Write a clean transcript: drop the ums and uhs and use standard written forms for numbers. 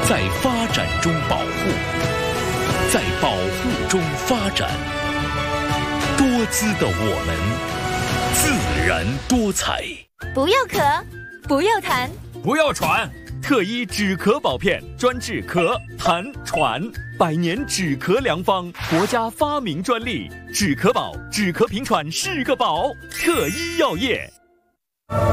在发展中保护，在保护中发展。多姿的我们，自然多彩。 不要咳，不要痰， 不要喘。特一止咳宝片，专治咳、痰、喘，100年止咳良方，国家发明专利。止咳宝，止咳平喘是个宝。特一药业。